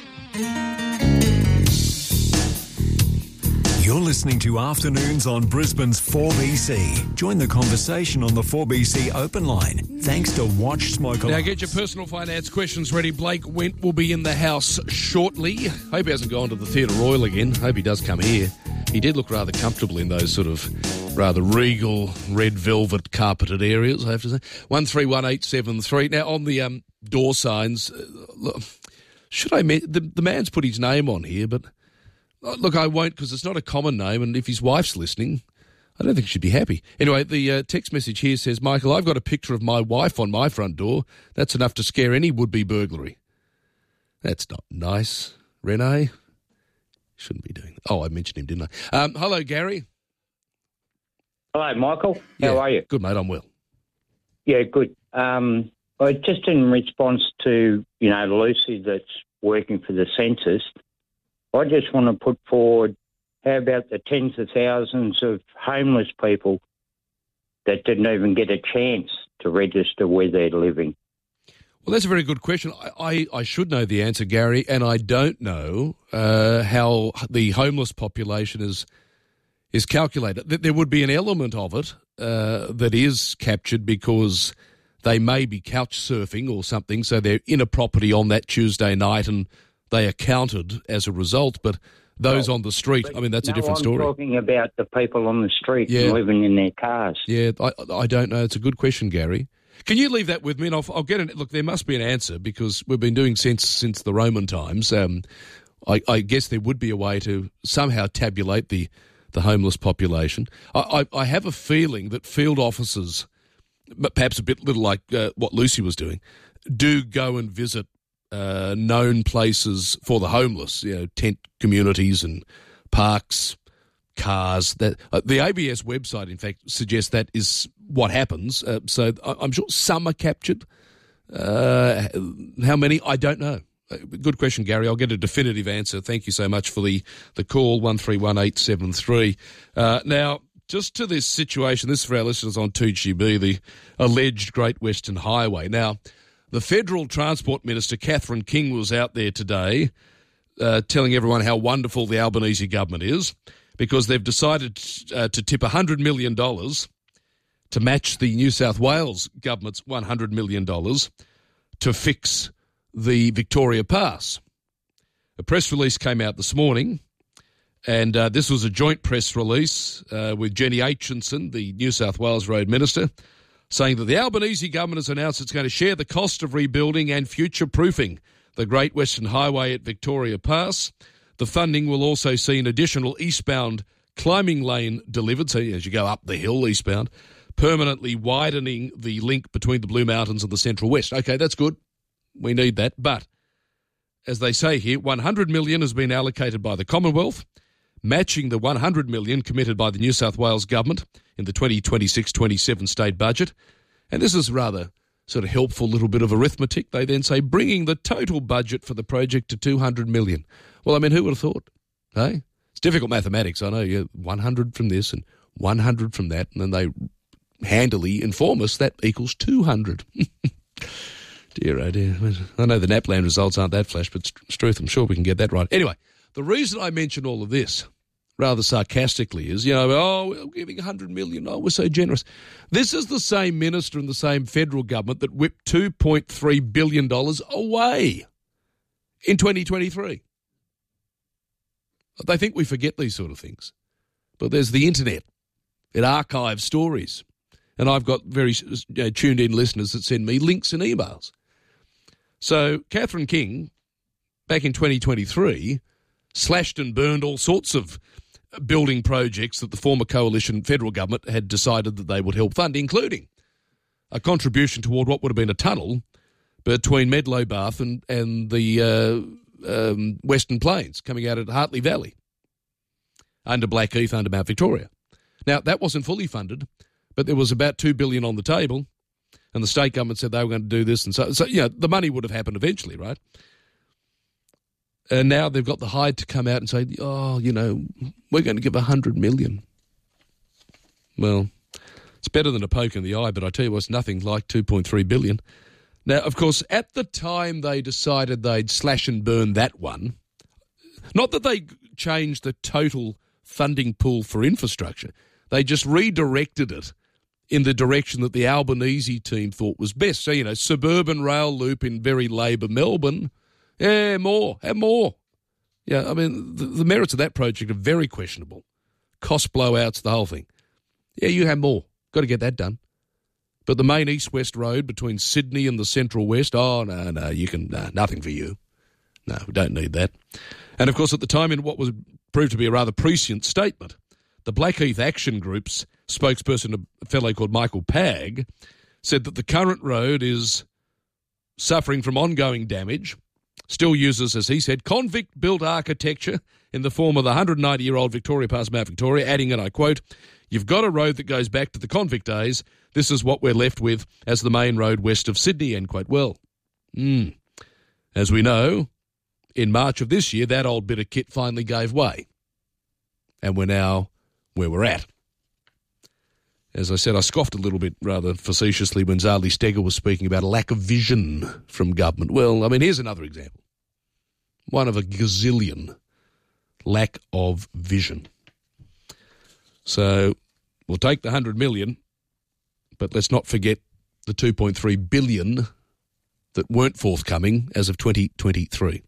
You're listening to Afternoons on Brisbane's four B C. Join the conversation on the four B C open line. Thanks to Watch Smoke Alarms. Now get your personal finance questions ready. Blake Went will be in the house shortly. Hope he hasn't gone to the Theatre Royal again. Hope he does come here. He did look rather comfortable in those sort of rather regal red velvet carpeted areas, I have to say. one three one eight seven three. Now on the um, door signs, uh, look, should I... Me- the, the man's put his name on here, but... Look, I won't because it's not a common name, and if his wife's listening, I don't think she'd be happy. Anyway, the uh, text message here says, Michael, I've got a picture of my wife on my front door. That's enough to scare any would-be burglary. That's not nice, Renee. Shouldn't be doing that. Oh, I mentioned him, didn't I? Um, hello, Gary. Hello, Michael. How yeah, are you? Good, mate. I'm well. Yeah, good. Um, well, just in response to, you know, Lucy that's working for the census, I just want to put forward, how about the tens of thousands of homeless people that didn't even get a chance to register where they're living? Well, that's a very good question. I, I, I should know the answer, Gary, and I don't know uh, how the homeless population is is calculated. There would be an element of it uh, that is captured because they may be couch surfing or something, so they're in a property on that Tuesday night and they are counted as a result, but those well, on the street, I mean, that's no, a different I'm story. I'm talking about the people on the street yeah. and living in their cars. Yeah, I, I don't know. It's a good question, Gary. Can you leave that with me? And I'll, I'll get it. Look, there must be an answer because we've been doing since since the Roman times. Um, I, I guess there would be a way to somehow tabulate the, the homeless population. I, I, I have a feeling that field officers, perhaps a bit little like uh, what Lucy was doing, do go and visit Uh, known places for the homeless, you know, tent communities and parks, cars. That uh, the A B S website, in fact, suggests that is what happens. Uh, so I- I'm sure some are captured. Uh, how many? I don't know. Uh, good question, Gary. I'll get a definitive answer. Thank you so much for the, the call, one three one eight seven three. Uh, now, just to this situation, this is for our listeners on two G B, the alleged Great Western Highway. Now, the Federal Transport Minister, Catherine King, was out there today uh, telling everyone how wonderful the Albanese government is because they've decided uh, to tip one hundred million dollars to match the New South Wales government's one hundred million dollars to fix the Victoria Pass. A press release came out this morning, and uh, this was a joint press release uh, with Jenny Aitchison, the New South Wales Road Minister, saying that the Albanese government has announced it's going to share the cost of rebuilding and future-proofing the Great Western Highway at Victoria Pass. The funding will also see an additional eastbound climbing lane delivered, so as you go up the hill eastbound, permanently widening the link between the Blue Mountains and the Central West. Okay, that's good. We need that. But, as they say here, one hundred million dollars has been allocated by the Commonwealth, matching the one hundred million dollars committed by the New South Wales government in the twenty twenty-six twenty-seven state budget. And this is rather sort of helpful little bit of arithmetic. They then say bringing the total budget for the project to two hundred million dollars. Well, I mean, who would have thought? Hey? It's difficult mathematics, I know. Yeah, one hundred from this and one hundred from that, and then they handily inform us that equals two hundred. Dear, oh dear. I know the NAPLAN results aren't that flash, but it's truth. I'm sure we can get that right. Anyway, the reason I mention all of this, rather sarcastically, is, you know, oh, we're giving one hundred million dollars, oh, we're so generous. This is the same minister in the same federal government that whipped two point three billion dollars away in twenty twenty-three. They think we forget these sort of things. But there's the internet. It archives stories. And I've got very you know, tuned-in listeners that send me links and emails. So Catherine King, back in twenty twenty-three, slashed and burned all sorts of building projects that the former coalition federal government had decided that they would help fund, including a contribution toward what would have been a tunnel between Medlow Bath and, and the uh, um, Western Plains coming out at Hartley Valley under Blackheath, under Mount Victoria. Now, that wasn't fully funded, but there was about two billion dollars on the table, and the state government said they were going to do this. And so, so you know, the money would have happened eventually, right? And now they've got the hide to come out and say, oh, you know, we're going to give one hundred million dollars. Well, it's better than a poke in the eye, but I tell you what, it's nothing like two point three billion dollars. Now, of course, at the time they decided they'd slash and burn that one, not that they changed the total funding pool for infrastructure, they just redirected it in the direction that the Albanese team thought was best. So, you know, suburban rail loop in very Labor Melbourne, yeah, more, have more. Yeah, I mean, the, the merits of that project are very questionable. Cost blowouts, the whole thing. Yeah, you have more. Got to get that done. But the main east-west road between Sydney and the Central West, oh, no, no, you can, no, nothing for you. No, we don't need that. And, of course, at the time, in what was proved to be a rather prescient statement, the Blackheath Action Group's spokesperson, a fellow called Michael Pagg, said that the current road is suffering from ongoing damage, still uses, as he said, convict-built architecture in the form of the one hundred ninety-year-old Victoria Pass, Mount Victoria, adding, and I quote, "You've got a road that goes back to the convict days. This is what we're left with as the main road west of Sydney," end quote. Well, mm, as we know, in March of this year, that old bit of kit finally gave way. And we're now where we're at. As I said, I scoffed a little bit rather facetiously when Zali Steggall was speaking about a lack of vision from government. Well, I mean, here's another example. One of a gazillion. Lack of vision. So we'll take the one hundred million, but let's not forget the two point three billion that weren't forthcoming as of twenty twenty-three.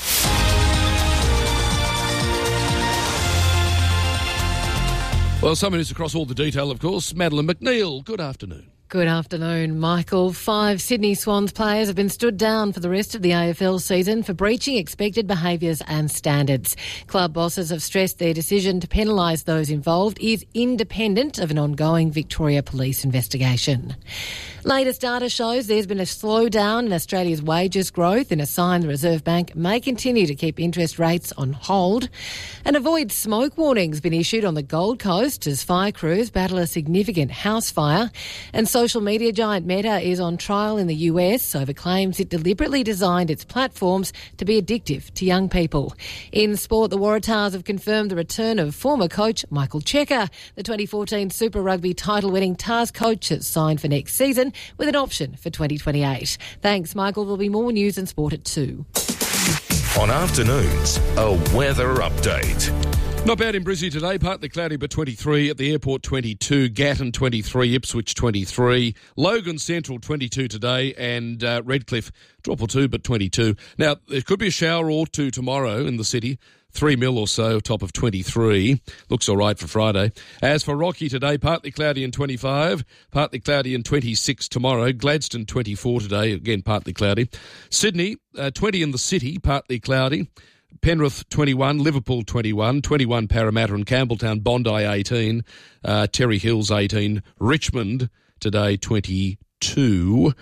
Well, someone who's across all the detail, of course, Madeline McNeil. Good afternoon. Good afternoon, Michael. Five Sydney Swans players have been stood down for the rest of the A F L season for breaching expected behaviours and standards. Club bosses have stressed their decision to penalise those involved is independent of an ongoing Victoria Police investigation. Latest data shows there's been a slowdown in Australia's wages growth in a sign the Reserve Bank may continue to keep interest rates on hold. An avoid smoke warning's been issued on the Gold Coast as fire crews battle a significant house fire. And social media giant Meta is on trial in the U S over claims it deliberately designed its platforms to be addictive to young people. In sport, the Waratahs have confirmed the return of former coach Michael Checker. The twenty fourteen Super Rugby title-winning Tars coaches signed for next season with an option for twenty twenty-eight. Thanks, Michael. There'll be more news and sport at two. On afternoons, a weather update. Not bad in Brizzy today, partly cloudy but twenty-three, at the airport twenty-two, Gatton twenty-three, Ipswich twenty-three, Logan Central twenty-two today, and uh, Redcliffe drop or two but twenty-two. Now, there could be a shower or two tomorrow in the city, three mil or so, top of twenty-three. Looks all right for Friday. As for Rocky today, partly cloudy and twenty-five, partly cloudy and twenty-six tomorrow. Gladstone twenty-four today, again partly cloudy. Sydney, uh, twenty in the city, partly cloudy. Penrith twenty-one, Liverpool twenty-one, twenty-one Parramatta and Campbelltown, Bondi eighteen, uh, Terry Hills eighteen, Richmond today twenty-two.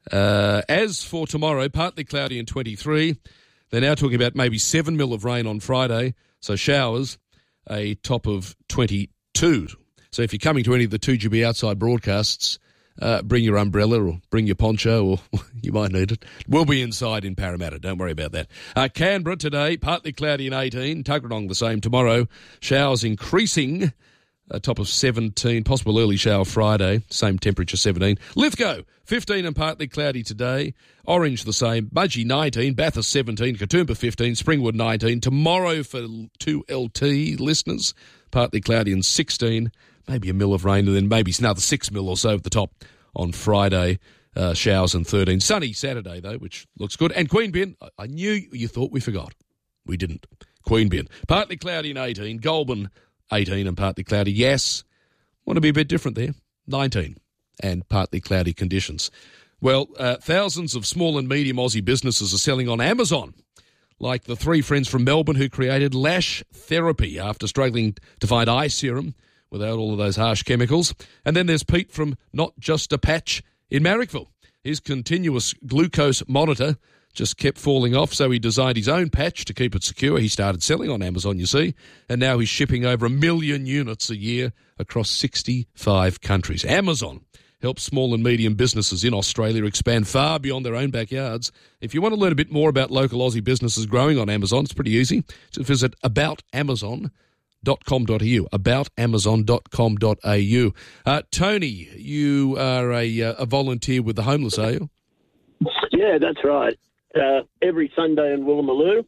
Uh, as for tomorrow, partly cloudy and twenty-three. They're now talking about maybe seven mil of rain on Friday, so showers, a top of twenty-two. So if you're coming to any of the two G B outside broadcasts, uh, bring your umbrella or bring your poncho, or you might need it. We'll be inside in Parramatta, don't worry about that. Uh, Canberra today, partly cloudy and eighteen. Tuggeranong the same tomorrow. Showers increasing, a top of seventeen, possible early shower Friday, same temperature, seventeen. Lithgow, fifteen and partly cloudy today. Orange the same. Mudgee, nineteen. Bathurst, seventeen. Katoomba, fifteen. Springwood, nineteen. Tomorrow for two L T listeners, partly cloudy and sixteen. Maybe a mil of rain, and then maybe another six mil or so at the top on Friday. Uh, showers and thirteen. Sunny Saturday, though, which looks good. And Queanbeyan, I knew you thought we forgot. We didn't. Queanbeyan, partly cloudy and eighteen. Goulburn, eighteen and partly cloudy. Yes, want to be a bit different there. nineteen and partly cloudy conditions. Well, uh, thousands of small and medium Aussie businesses are selling on Amazon, like the three friends from Melbourne who created Lash Therapy after struggling to find eye serum without all of those harsh chemicals. And then there's Pete from Not Just a Patch in Marrickville. His continuous glucose monitor just kept falling off, so he designed his own patch to keep it secure. He started selling on Amazon, you see, and now he's shipping over a million units a year across sixty-five countries. Amazon helps small and medium businesses in Australia expand far beyond their own backyards. If you want to learn a bit more about local Aussie businesses growing on Amazon, it's pretty easy. Just visit about amazon dot com dot a u, about amazon dot com dot a u. Uh, Tony, you are a, uh, a volunteer with the homeless, are you? Yeah, that's right. Uh, every Sunday in Woolloomooloo.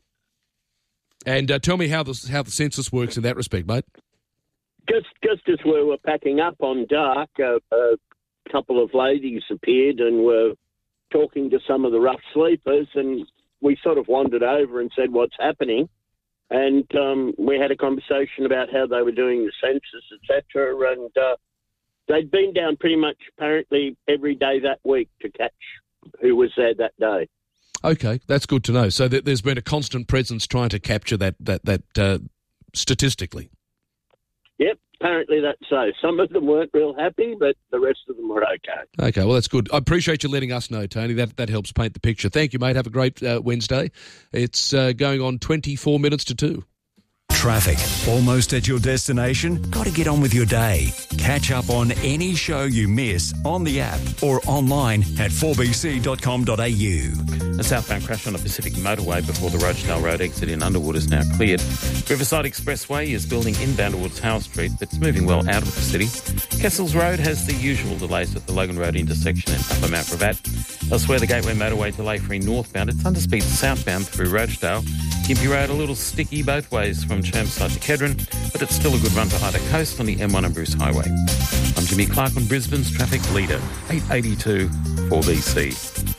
And uh, tell me how the, how the census works in that respect, mate. Just, just as we were packing up on dark, uh, a couple of ladies appeared and were talking to some of the rough sleepers, and we sort of wandered over and said, what's happening? And um, we had a conversation about how they were doing the census, et cetera, and uh, they'd been down pretty much apparently every day that week to catch who was there that day. Okay, that's good to know. So th- there's been a constant presence trying to capture that that that uh, statistically. Yep, apparently that's so. Some of them weren't real happy, but the rest of them were okay. Okay, well, that's good. I appreciate you letting us know, Tony. That that helps paint the picture. Thank you, mate. Have a great uh, Wednesday. It's uh, going on twenty-four minutes to two. Traffic. Almost at your destination? Got to get on with your day. Catch up on any show you miss on the app or online at four b c dot com dot a u. A southbound crash on the Pacific Motorway before the Rochdale Road exit in Underwood is now cleared. Riverside Expressway is building inbound towards Howe Street, but it's moving well out of the city. Kessels Road has the usual delays at the Logan Road intersection in Upper Mount Gravatt. Elsewhere, the Gateway Motorway delay-free northbound. It's under speed southbound through Rochdale. Gympie Road a little sticky both ways from Chermside to Kedron, but it's still a good run to either coast on the M one and Bruce Highway. I'm Jimmy Clark on Brisbane's traffic leader, eight eighty-two four B C.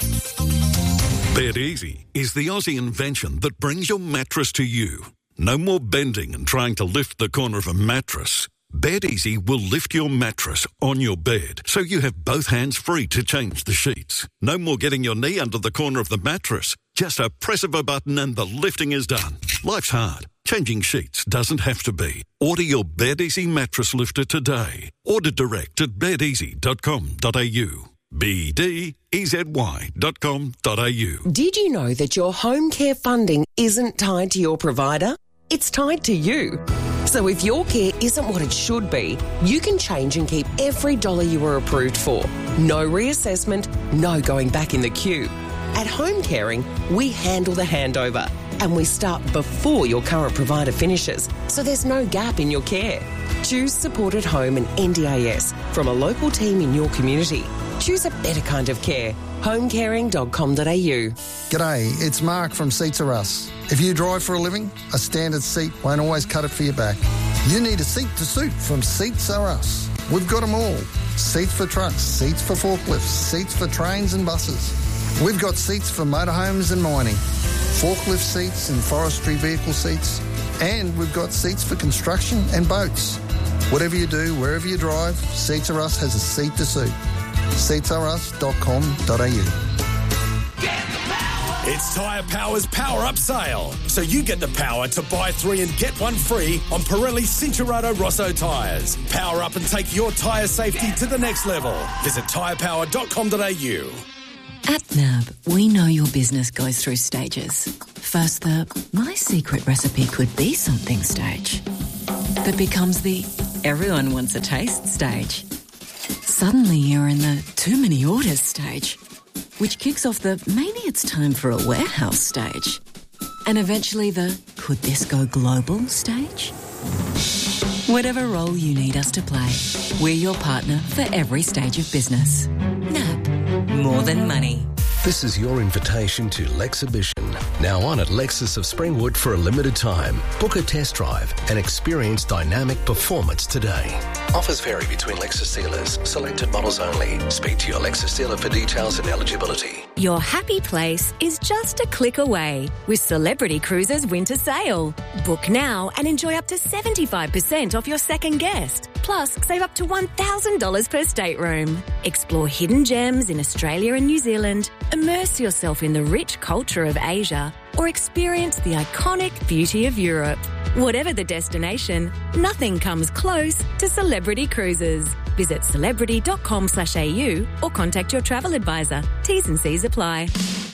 Bed Easy is the Aussie invention that brings your mattress to you. No more bending and trying to lift the corner of a mattress. Bed Easy will lift your mattress on your bed so you have both hands free to change the sheets. No more getting your knee under the corner of the mattress. Just a press of a button and the lifting is done. Life's hard. Changing sheets doesn't have to be. Order your Bed Easy mattress lifter today. Order direct at bed easy dot com dot a u. B D E Z Y dot com dot a u. Did you know that your home care funding isn't tied to your provider? It's tied to you. So if your care isn't what it should be, you can change and keep every dollar you were approved for. No reassessment, no going back in the queue. At Home Caring, we handle the handover and we start before your current provider finishes, so there's no gap in your care. Choose Support at Home and N D I S from a local team in your community. Choose a better kind of care. home caring dot com dot a u. G'day, it's Mark from Seats Are Us. If you drive for a living, a standard seat won't always cut it for your back. You need a seat to suit from Seats Are Us. We've got them all. Seats for trucks, seats for forklifts, seats for trains and buses. We've got seats for motorhomes and mining, forklift seats and forestry vehicle seats, And we've got seats for construction and boats. Whatever you do, wherever you drive, Seats R Us has a seat to suit. seats r us dot com dot a u. It's Tyre Power's Power Up Sale. So you get the power to buy three and get one free on Pirelli Cinturato Rosso tyres. Power up and take your tyre safety to the next level. Visit tyre power dot com dot a u. At N A B, we know your business goes through stages. First, the my secret recipe could be something stage. That becomes the everyone wants a taste stage. Suddenly you're in the too many orders stage, which kicks off the maybe it's time for a warehouse stage. And eventually the could this go global stage? Whatever role you need us to play, we're your partner for every stage of business. N A B, more than money. This is your invitation to Lexibition, now on at Lexus of Springwood for a limited time. Book a test drive and experience dynamic performance today. Offers vary between Lexus dealers. Selected models only. Speak to your Lexus dealer for details and eligibility. Your happy place is just a click away with Celebrity Cruises Winter Sale. Book now and enjoy up to seventy-five percent off your second guest. Plus, save up to one thousand dollars per stateroom. Explore hidden gems in Australia and New Zealand, immerse yourself in the rich culture of Asia, or experience the iconic beauty of Europe. Whatever the destination, nothing comes close to Celebrity Cruises. Visit celebrity dot com slash a u or contact your travel advisor. T's and C's apply.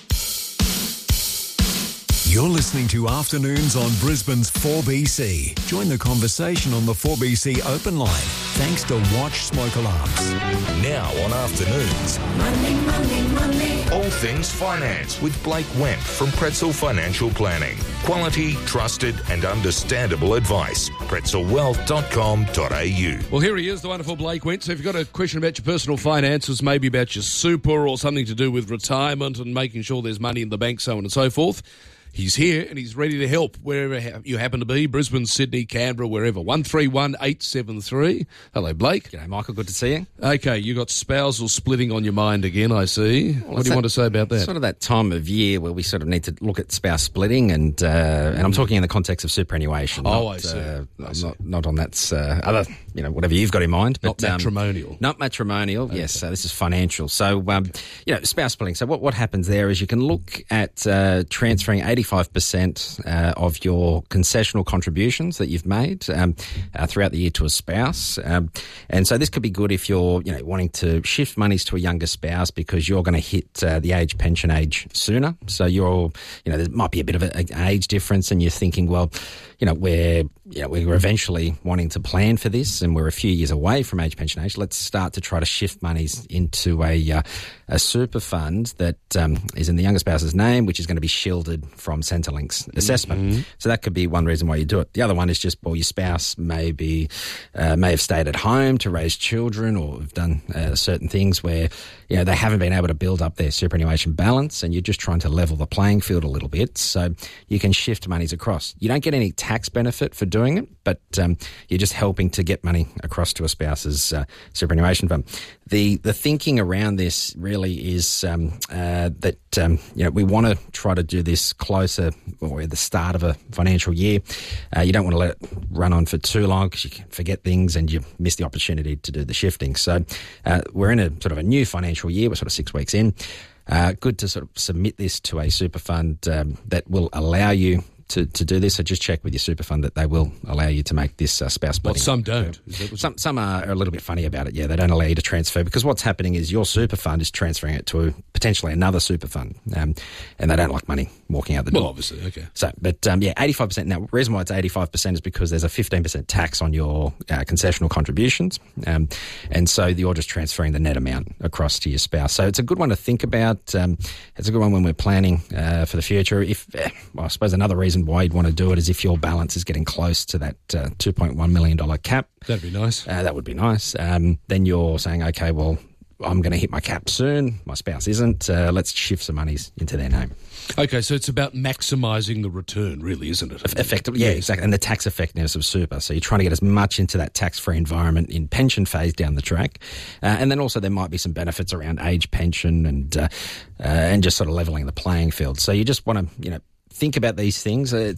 You're listening to Afternoons on Brisbane's four B C. Join the conversation on the four B C open line, thanks to Watch Smoke Alarms. Now on Afternoons. Money, money, money. All things finance with Blake Wemp from Pretzel Financial Planning. Quality, trusted and understandable advice. pretzel wealth dot com dot a u. Well, here he is, the wonderful Blake Wentz. So if you've got a question about your personal finances, maybe about your super or something to do with retirement and making sure there's money in the bank, so on and so forth, he's here and he's ready to help wherever you happen to be, Brisbane, Sydney, Canberra, wherever. one three one eight seven three. Hello, Blake. G'day, Michael. Good to see you. Okay, you got spousal splitting on your mind again, I see. Well, what do you that, want to say about that? Sort of that time of year where we sort of need to look at spouse splitting, and uh, and I'm talking in the context of superannuation. Oh, not, I see. Uh, I see. Not, not on that uh, other, you know, whatever you've got in mind. Not But, matrimonial. Um, not matrimonial, okay. Yes. So this is financial. So, um, you know, spouse splitting. So what, what happens there is you can look at uh, transferring eighty-five percent Uh, of your concessional contributions that you've made um, uh, throughout the year to a spouse. Um, and so this could be good if you're, you know, wanting to shift monies to a younger spouse because you're going to hit uh, the age pension age sooner. So you're, you know, there might be a bit of an age difference and you're thinking, well, you know, we're, you know, we're eventually wanting to plan for this and we're a few years away from age pension age. Let's start to try to shift monies into a, uh, a super fund that um, is in the younger spouse's name, which is going to be shielded from Centrelink's assessment. Mm-hmm. So that could be one reason why you do it. The other one is just, well, your spouse may be, uh, may have stayed at home to raise children or have done uh, certain things where, you know, they haven't been able to build up their superannuation balance and you're just trying to level the playing field a little bit. So you can shift monies across. You don't get any tax benefit for doing it, but um, you're just helping to get money across to a spouse's uh, superannuation fund. The the thinking around this really is um, uh, that um, you know we want to try to do this closer or at the start of a financial year. Uh, you don't want to let it run on for too long because you can forget things and you miss the opportunity to do the shifting. So uh, we're in a sort of a new financial year. We're sort of six weeks in. Uh, good to sort of submit this to a super fund um, that will allow you to, to do this. So just check with your super fund that they will allow you to make this uh, spouse splitting. Well, some don't. Is that some some are a little bit funny about it. Yeah, they don't allow you to transfer because what's happening is your super fund is transferring it to a, potentially another super fund, um, and they don't like money walking out the door. Well, obviously, okay. So, but um, yeah, eighty-five percent. Now, the reason why it's eighty-five percent is because there's a fifteen percent tax on your uh, concessional contributions, um, and so you're just transferring the net amount across to your spouse. So it's a good one to think about. Um, it's a good one when we're planning uh, for the future. If uh, well, I suppose another reason why you'd want to do it is if your balance is getting close to that uh, two point one million dollars cap. That'd be nice. Uh, that would be nice. Um, then you're saying, okay, well, I'm going to hit my cap soon. My spouse isn't. Uh, let's shift some monies into their name. Okay, so it's about maximising the return, really, isn't it? Effectively, yeah, exactly. And the tax effectiveness of super. So you're trying to get as much into that tax-free environment in pension phase down the track. Uh, and then also there might be some benefits around age pension and uh, uh, and just sort of levelling the playing field. So you just want to, you know, think about these things. Uh, it's not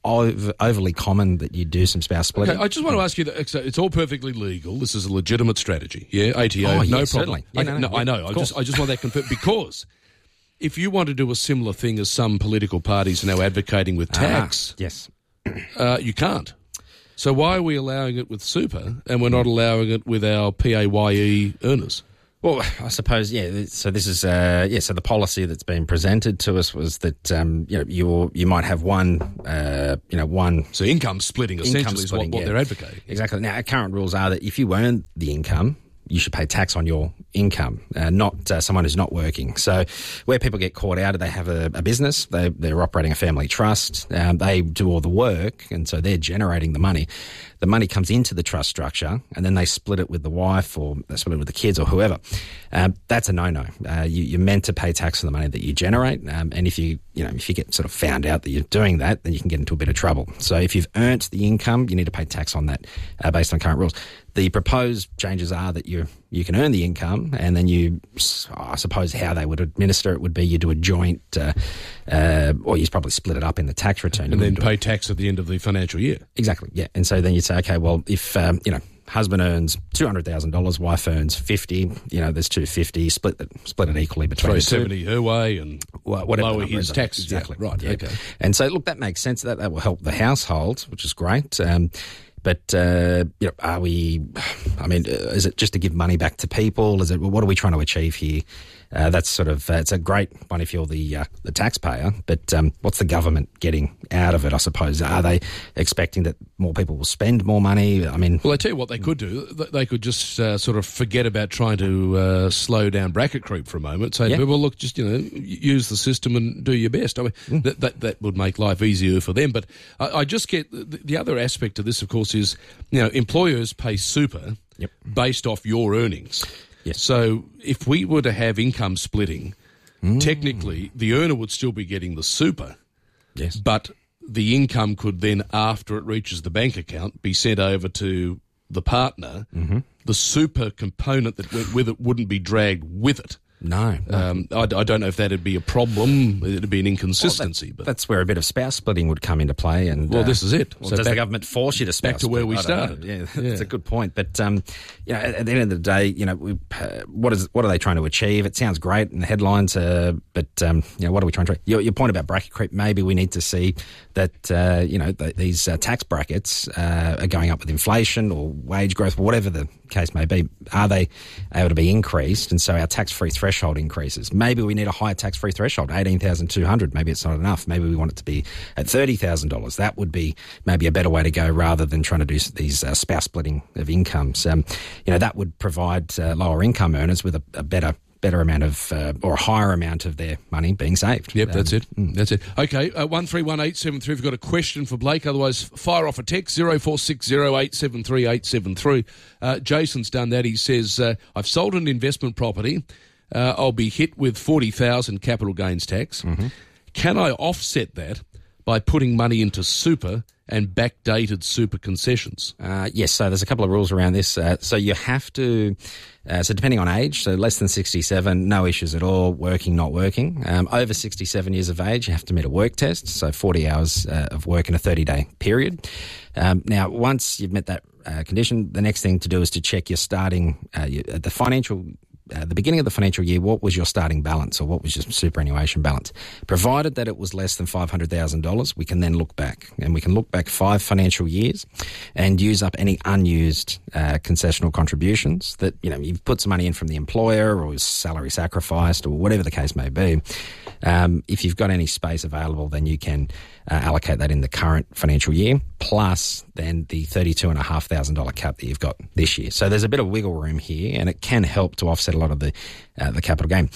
over, overly common that you do some spouse splitting. Okay, I just want to ask you that so it's all perfectly legal. This is a legitimate strategy. Yeah, A T O, Oh, no yeah, problem. certainly. Yeah, Okay, no, no, no, I yeah, know. of I course. just, I just want that confirmed because if you want to do a similar thing as some political parties are now advocating with tax, Ah, yes, uh, you can't. So why are we allowing it with super and we're not allowing it with our P A Y E earners? Well, I suppose, yeah. So this is, uh, yeah. So the policy that's been presented to us was that, um, you know, you you might have one, uh, you know, one. So income splitting essentially income is splitting, what, what yeah. they're advocating. Exactly. Now, our current rules are that if you earn the income, you should pay tax on your income, uh, not uh, someone who's not working. So where people get caught out, they have a, a business, they, they're operating a family trust, um, they do all the work, and so they're generating the money. The money comes into the trust structure, and then they split it with the wife or they split it with the kids or whoever. Um, that's a no-no. Uh, you, you're meant to pay tax on the money that you generate, um, and if you, you know, if you get sort of found out that you're doing that, then you can get into a bit of trouble. So if you've earned the income, you need to pay tax on that uh, based on current rules. The proposed changes are that you you can earn the income, and then you, I suppose, how they would administer it would be you do a joint, uh, uh, or you probably split it up in the tax return, And then pay tax at the end of the financial year. Exactly, yeah. And so then you'd say, okay, well, if um, you know, husband earns two hundred thousand dollars, wife earns fifty. You know, there's two fifty. Split it, split it equally between Throw the two. seventy her way and Whatever the lower number his is. tax. Exactly. Yeah, right. Yeah. Okay. And so, look, that makes sense. That that will help the household, which is great. Um, But, uh, you know, are we, I mean, uh, is it just to give money back to people? Is it, what are we trying to achieve here? Uh, that's sort of, uh, it's a great one if you're the uh, the taxpayer, but um, what's the government getting out of it, I suppose? Are they expecting that more people will spend more money? I mean... Well, I tell you what they could do. They could just uh, sort of forget about trying to uh, slow down bracket creep for a moment. Say, Yeah. to people, look, just, you know, use the system and do your best. I mean, Mm. that, that that would make life easier for them. But I, I just get, the, the other aspect of this, of course, is, you know, employers pay super Yep. based off your earnings. Yes. So if we were to have income splitting, Mm. technically the earner would still be getting the super. Yes. But the income could then, after it reaches the bank account, be sent over to the partner. Mm-hmm. The super component that went with it wouldn't be dragged with it. No. Um, I, I don't know if that'd be a problem. It'd be an inconsistency. Well, that- but that's where a bit of spouse splitting would come into play. And Well, uh, this is it. Well, So does back- the government force you to spouse back to where split? we I don't know. started. Yeah, that's Yeah. a good point. But um, you know, at, at the end of the day, you know, we, uh, what is what are they trying to achieve? It sounds great in the headlines, uh, but um, you know, what are we trying to? Your, your point about bracket creep. Maybe we need to see that uh, you know th- these uh, tax brackets uh, are going up with inflation or wage growth, whatever the case may be. Are they able to be increased? And so our tax-free threshold increases. Maybe we need a higher tax-free threshold, eighteen thousand two hundred. Maybe it's not enough. Maybe we want it to be at thirty thousand dollars. That would be maybe a better way to go rather than trying to do these uh, spouse splitting of incomes. Um, you know, that would provide uh, lower income earners with a, a better better amount of uh, or a higher amount of their money being saved. Yep, Um, that's it. That's it. Okay, uh, one three one eight seven three. If you've got a question for Blake, otherwise fire off a text zero four six zero eight seven three eight seven three. Uh, Jason's done that. He says, uh, "I've sold an investment property. Uh, I'll be hit with forty thousand capital gains tax. Mm-hmm. Can I offset that by putting money into super and backdated super concessions?" Uh, yes, so there's a couple of rules around this. Uh, so you have to, uh, so depending on age, so less than sixty-seven, no issues at all, working, not working. Um, over sixty-seven years of age, you have to meet a work test, so forty hours uh, of work in a thirty-day period. Um, now, once you've met that uh, condition, the next thing to do is to check your starting, uh, your, the financial At uh, the beginning of the financial year, what was your starting balance or what was your superannuation balance? Provided that it was less than five hundred thousand dollars, we can then look back. And we can look back five financial years and use up any unused uh, concessional contributions that, you know, you've put some money in from the employer or salary sacrificed or whatever the case may be. Um, if you've got any space available, then you can uh, allocate that in the current financial year, plus then the thirty-two thousand five hundred dollars cap that you've got this year. So there's a bit of wiggle room here, and it can help to offset a lot of the uh, the capital gain.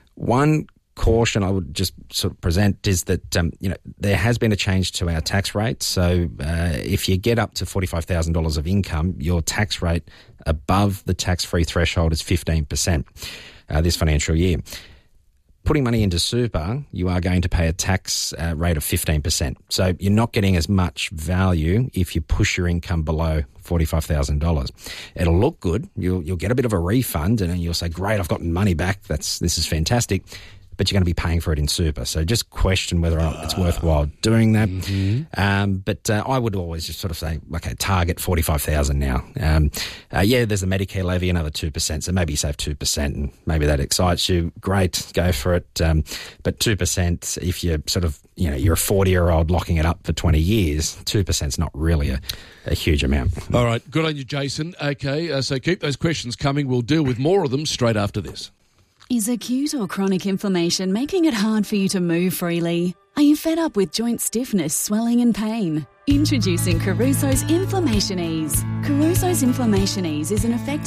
One caution I would just sort of present is that um, you know there has been a change to our tax rate. So uh, if you get up to forty-five thousand dollars of income, your tax rate above the tax-free threshold is fifteen percent uh, this financial year. Putting money into super, you are going to pay a tax uh, rate of fifteen percent. So you're not getting as much value if you push your income below forty-five thousand dollars. It'll look good. You'll, you'll get a bit of a refund and you'll say, great, I've gotten money back. That's This is fantastic. but you're going to be paying for it in super. So just question whether or not it's worthwhile doing that. Mm-hmm. Um, but uh, I would always just sort of say, okay, target forty-five thousand now. Um, uh, yeah, there's a Medicare levy, another two percent. So maybe you save two percent and maybe that excites you. Great, go for it. Um, but two percent, if you're sort of, you know, you're a forty-year-old locking it up for twenty years, two percent is not really a, a huge amount. All right, good on you, Jason. Okay, uh, so keep those questions coming. We'll deal with more of them straight after this. Is acute or chronic inflammation making it hard for you to move freely? Are you fed up with joint stiffness, swelling and pain? Introducing Caruso's Inflammation Ease. Caruso's Inflammation Ease is an effective